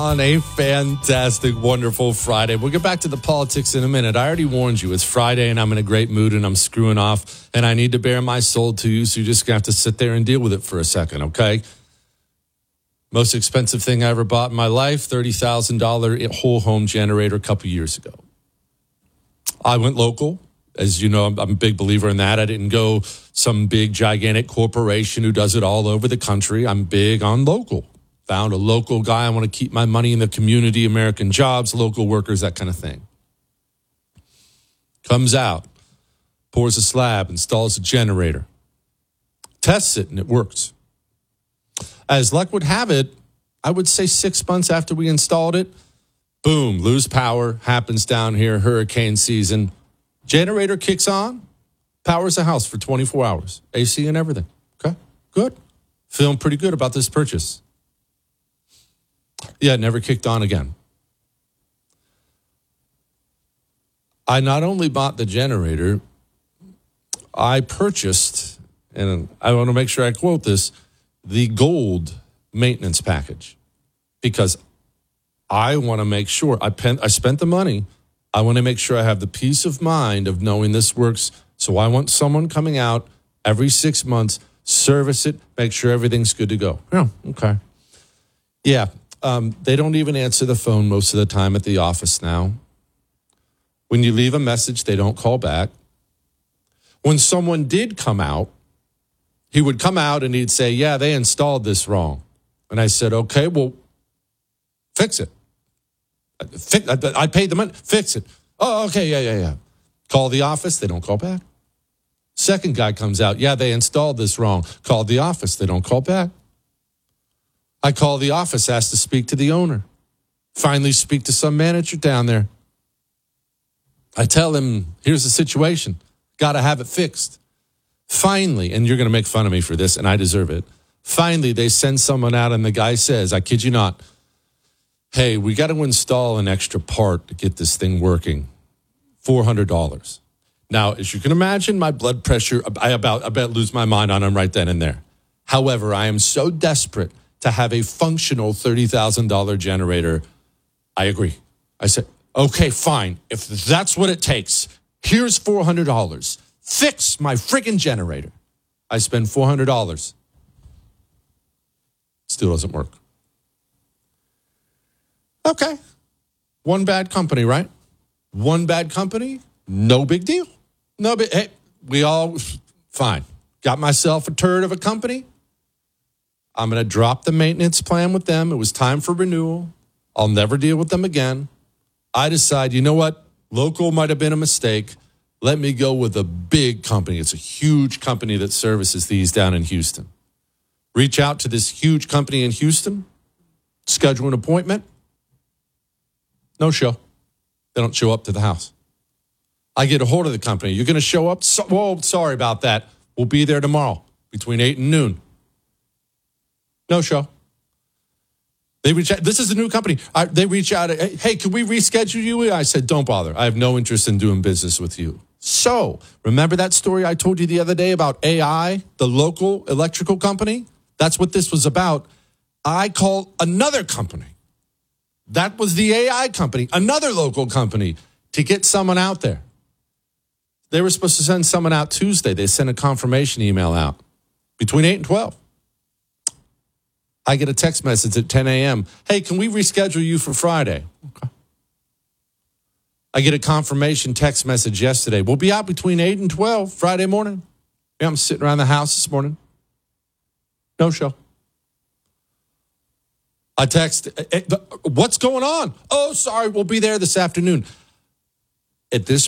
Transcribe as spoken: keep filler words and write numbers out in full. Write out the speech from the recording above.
On a fantastic, wonderful Friday. We'll get back to the politics in a minute. I already warned you. It's Friday, and I'm in a great mood, and I'm screwing off, and I need to bare my soul to you, so you're just going to have to sit there and deal with it for a second, okay? Most expensive thing I ever bought in my life, thirty thousand dollars whole home generator a couple years ago. I went local. As you know, I'm, I'm a big believer in that. I didn't go some big, gigantic corporation who does it all over the country. I'm big on local. Found a local guy. I want to keep my money in the community, American jobs, local workers, that kind of thing. Comes out, pours a slab, installs a generator, tests it, and it works. As luck would have it, I would say six months after we installed it, boom, lose power, happens down here, hurricane season. Generator kicks on, powers the house for twenty-four hours, A C and everything. Okay, good. Feeling pretty good about this purchase. Yeah, it never kicked on again. I not only bought the generator, I purchased, and I want to make sure I quote this, the gold maintenance package, because I want to make sure, I, pen, I spent the money, I want to make sure I have the peace of mind of knowing this works. So I want someone coming out every six months, service it, make sure everything's good to go. Yeah, okay. Yeah. Um, they don't even answer the phone most of the time at the office now. When you leave a message, they don't call back. When someone did come out, he would come out and he'd say, yeah, they installed this wrong. And I said, okay, well, fix it. I paid the money, fix it. Oh, okay, yeah, yeah, yeah. Call the office, they don't call back. Second guy comes out, yeah, they installed this wrong. Call the office, they don't call back. I call the office, ask to speak to the owner. Finally speak to some manager down there. I tell him, here's the situation. Got to have it fixed. Finally, and you're going to make fun of me for this, and I deserve it. Finally, they send someone out, and the guy says, I kid you not, hey, we got to install an extra part to get this thing working. four hundred dollars. Now, as you can imagine, my blood pressure, I about, I about lose my mind on him right then and there. However, I am so desperate to have a functional thirty thousand dollars generator. I agree. I said, okay, fine. If that's what it takes, here's four hundred dollars. Fix my friggin' generator. I spend four hundred dollars. Still doesn't work. Okay. One bad company, right? One bad company, no big deal. No big, hey, we all, fine. Got myself a turd of a company. I'm going to drop the maintenance plan with them. It was time for renewal. I'll never deal with them again. I decide, you know what? Local might have been a mistake. Let me go with a big company. It's a huge company that services these down in Houston. Reach out to this huge company in Houston. Schedule an appointment. No show. They don't show up to the house. I get a hold of the company. You're going to show up? So, whoa, sorry about that. We'll be there tomorrow between eight and noon. No show. They reach out. This is a new company. I, they reach out. Hey, can we reschedule you? I said, don't bother. I have no interest in doing business with you. So remember that story I told you the other day about A I, the local electrical company? That's what this was about. I called another company. That was the A I company, another local company, to get someone out there. They were supposed to send someone out Tuesday. They sent a confirmation email out between eight and twelve. I get a text message at ten a.m. Hey, can we reschedule you for Friday? Okay. I get a confirmation text message yesterday. We'll be out between eight and twelve Friday morning. Yeah, I'm sitting around the house this morning. No show. I text, what's going on? Oh, sorry, we'll be there this afternoon. At this